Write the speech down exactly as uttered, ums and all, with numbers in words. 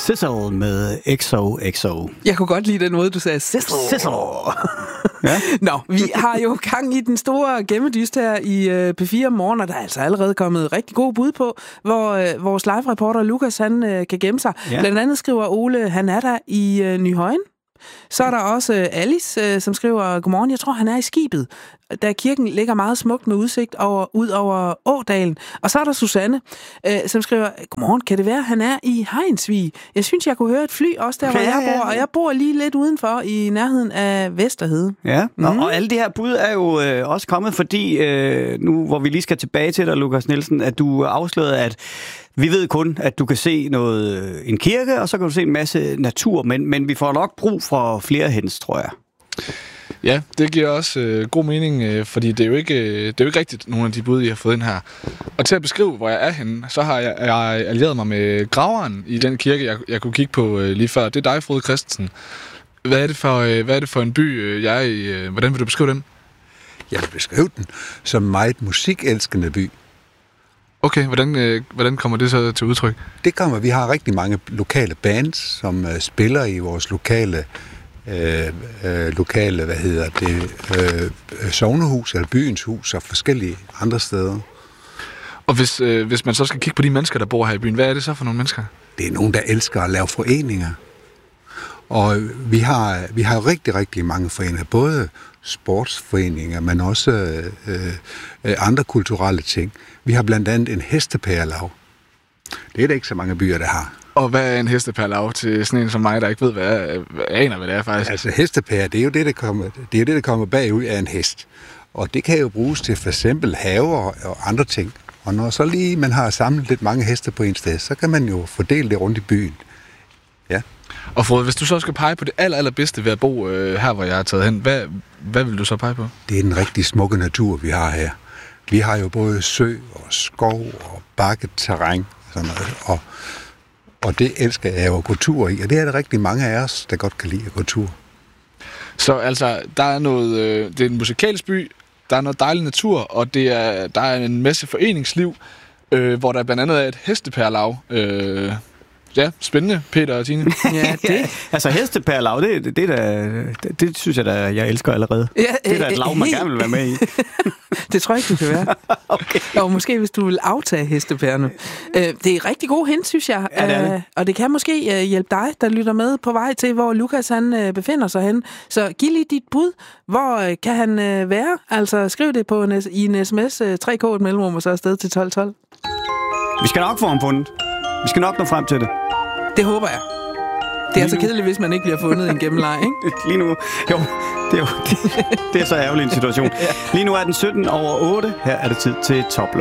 Sizzle med X O X O. Jeg kunne godt lide den måde, du sagde Sizzle. Sizzle. Ja. Nå, vi har jo gang i den store gemmedyst her i øh, P fire morgen, og der er altså allerede kommet rigtig god bud på, hvor øh, vores live-reporter Lukas, han øh, kan gemme sig. Ja. Blandt andet skriver Ole, han er der i øh, Nyhøjen. Så er der også øh, Alice, øh, som skriver, godmorgen, jeg tror, han er i skibet, da kirken ligger meget smukt med udsigt over, ud over Ådalen. Og så er der Susanne, øh, som skriver, godmorgen, kan det være, han er i Hejnsvig? Jeg synes, jeg kunne høre et fly også der, hvor ja, jeg bor, og jeg bor lige lidt udenfor i nærheden af Vesterhede. Ja, mm. og, og alle de her bud er jo øh, også kommet, fordi øh, nu, hvor vi lige skal tilbage til dig, Lukas Nielsen, at du afslørede, at vi ved kun, at du kan se noget, en kirke, og så kan du se en masse natur, men, men vi får nok brug for flere hens, tror jeg. Ja, det giver også øh, god mening, øh, fordi det er, jo ikke, øh, det er jo ikke rigtigt, nogle af de bud, I har fået ind her. Og til at beskrive, hvor jeg er henne, så har jeg, jeg allieret mig med graveren i den kirke, jeg, jeg kunne kigge på øh, lige før. Det er dig, Frode Christensen. Hvad er det for, øh, hvad er det for en by, øh, jeg er i? Øh, hvordan vil du beskrive den? Jeg vil beskrive den som en meget musikelskende by. Okay, hvordan, øh, hvordan kommer det så til udtryk? Det kommer, vi har rigtig mange lokale bands, som øh, spiller i vores lokale, øh, øh, lokale hvad hedder det, øh, sognehus eller byens hus og forskellige andre steder. Og hvis, øh, hvis man så skal kigge på de mennesker, der bor her i byen, hvad er det så for nogle mennesker? Det er nogen, der elsker at lave foreninger. Og vi har, vi har rigtig, rigtig mange foreninger, både sportsforeninger, men også øh, øh, andre kulturelle ting. Vi har blandt andet en hestepærelav. Det er der ikke så mange byer, der har. Og hvad er en hestepærelav til sådan en som mig, der ikke ved, hvad er, aner, hvad det er faktisk? Altså hestepære, det er jo det, der kommer, det er det, der kommer bagud af en hest. Og det kan jo bruges til for eksempel haver og andre ting. Og når så lige man har samlet lidt mange heste på en sted, så kan man jo fordele det rundt i byen. Ja. Og Frode, hvis du så skal pege på det aller, allerbedste ved at bo øh, her, hvor jeg er taget hen, hvad, hvad vil du så pege på? Det er den rigtig smukke natur, vi har her. Vi har jo både sø og skov og bakket terræn, sådan noget, og, og det elsker jeg jo at gå tur i, og det er der rigtig mange af os, der godt kan lide at gå tur. Så altså, der er noget, øh, det er en musikalsk by, der er noget dejlig natur, og det er, der er en masse foreningsliv, øh, hvor der blandt andet er et hestepærelav. Øh, ja, spændende, Peter og Tine. Ja, det. Altså hestepærelav, det, det, det, det, det synes jeg da, jeg elsker allerede. Ja, det er da et lav, man gerne vil være med i. Det tror jeg ikke, du kan være. Okay. Og måske hvis du vil aftage hestepærerne. Det er rigtig god hint, synes jeg. Ja, det er det. Og det kan måske hjælpe dig, der lytter med på vej til, hvor Lukas han befinder sig hen. Så giv lige dit bud. Hvor kan han være? Altså skriv det på en, i en sms, tre k et mellemrum, og så afsted til tolv tolv. Vi skal nok få ham fundet. Vi skal nok nå frem til det. Det håber jeg. Det er altså kedeligt, hvis man ikke bliver fundet i en gemmeleg, ikke? Lige nu, jo, det er, jo, det, det er så ærgerlig en situation. Lige nu er den sytten over otte. Her er det tid til Top